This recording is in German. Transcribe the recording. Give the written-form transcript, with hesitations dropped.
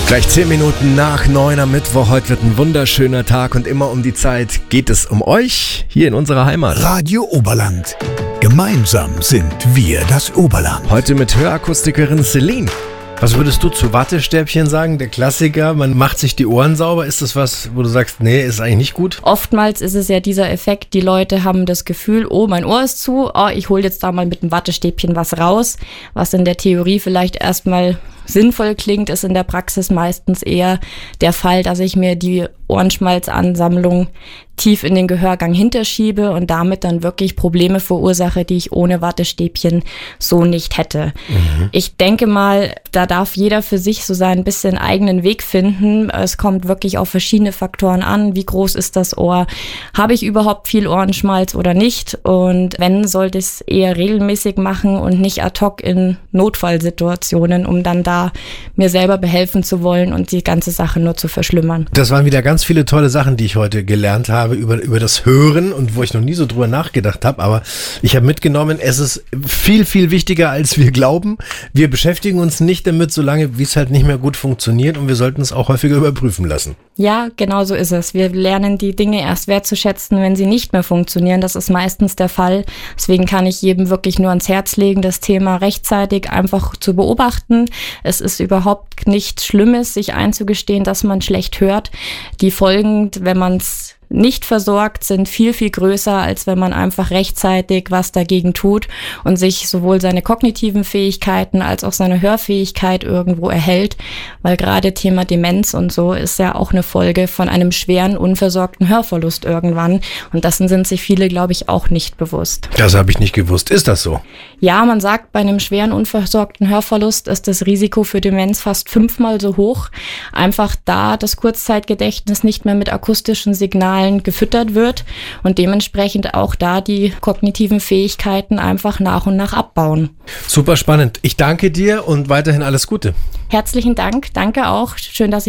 Gleich 10 Minuten nach 9 am Mittwoch. Heute wird ein wunderschöner Tag und immer um die Zeit geht es um euch hier in unserer Heimat. Radio Oberland. Gemeinsam sind wir das Oberland. Heute mit Hörakustikerin Celine. Was würdest du zu Wattestäbchen sagen? Der Klassiker, man macht sich die Ohren sauber. Ist das was, wo du sagst, nee, ist eigentlich nicht gut? Oftmals ist es ja dieser Effekt, die Leute haben das Gefühl, oh, mein Ohr ist zu, oh, ich hole jetzt da mal mit einem Wattestäbchen was raus, was in der Theorie vielleicht erstmal sinnvoll klingt, ist in der Praxis meistens eher der Fall, dass ich mir die Ohrenschmalzansammlung tief in den Gehörgang hinterschiebe und damit dann wirklich Probleme verursache, die ich ohne Wattestäbchen so nicht hätte. Ich denke mal, da darf jeder für sich so seinen bisschen eigenen Weg finden. Es kommt wirklich auf verschiedene Faktoren an. Wie groß ist das Ohr? Habe ich überhaupt viel Ohrenschmalz oder nicht? Und wenn, sollte ich es eher regelmäßig machen und nicht ad hoc in Notfallsituationen, um dann da mir selber behelfen zu wollen und die ganze Sache nur zu verschlimmern. Das waren wieder ganz viele tolle Sachen, die ich heute gelernt habe über das Hören und wo ich noch nie so drüber nachgedacht habe. Aber ich habe mitgenommen, es ist viel, viel wichtiger, als wir glauben. Wir beschäftigen uns nicht damit, solange wie es halt nicht mehr gut funktioniert, und wir sollten es auch häufiger überprüfen lassen. Ja, genau so ist es. Wir lernen die Dinge erst wertzuschätzen, wenn sie nicht mehr funktionieren. Das ist meistens der Fall. Deswegen kann ich jedem wirklich nur ans Herz legen, das Thema rechtzeitig einfach zu beobachten. Es ist überhaupt nichts Schlimmes, sich einzugestehen, dass man schlecht hört. Die Folgen, wenn man es nicht versorgt, sind viel, viel größer, als wenn man einfach rechtzeitig was dagegen tut und sich sowohl seine kognitiven Fähigkeiten als auch seine Hörfähigkeit irgendwo erhält, weil gerade Thema Demenz und so ist ja auch eine Folge von einem schweren, unversorgten Hörverlust irgendwann, und dessen sind sich viele, glaube ich, auch nicht bewusst. Das habe ich nicht gewusst. Ist das so? Ja, man sagt, bei einem schweren, unversorgten Hörverlust ist das Risiko für Demenz fast 5-mal so hoch, einfach da das Kurzzeitgedächtnis nicht mehr mit akustischen Signalen gefüttert wird und dementsprechend auch da die kognitiven Fähigkeiten einfach nach und nach abbauen. Super spannend. Ich danke dir und weiterhin alles Gute. Herzlichen Dank. Danke auch. Schön, dass